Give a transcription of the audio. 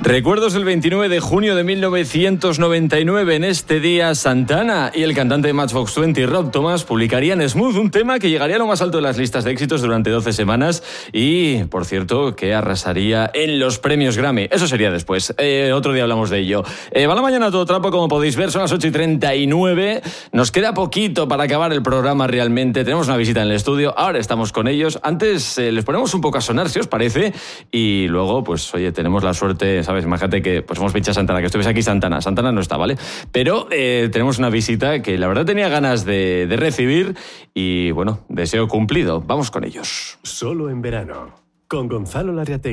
Recuerdos del 29 de junio de 1999. En este día, Santana y el cantante de Matchbox 20, Rob Thomas, publicarían Smooth, un tema que llegaría a lo más alto de las listas de éxitos durante 12 semanas y, por cierto, que arrasaría en los premios Grammy. Eso sería después. Otro día hablamos de ello. Va la mañana todo trapo, como podéis ver, son las 8:39. Nos queda poquito para acabar el programa realmente. Tenemos una visita en el estudio, ahora estamos con ellos. Antes les ponemos un poco a sonar, si os parece, y luego, pues, oye, tenemos la suerte, ¿sabes? Imagínate que pues hemos pinchado a Santana, que estuviese aquí Santana no está, ¿vale? Pero tenemos una visita que la verdad tenía ganas de recibir y bueno, deseo cumplido. Vamos con ellos. Solo en verano, con Gonzalo Lariategui.